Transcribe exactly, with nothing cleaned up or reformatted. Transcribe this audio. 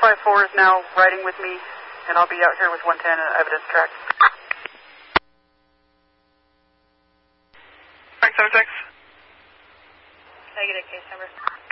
five four is now riding with me, and I'll be out here with one ten and evidence track. Frank seven six. Can I get a case number?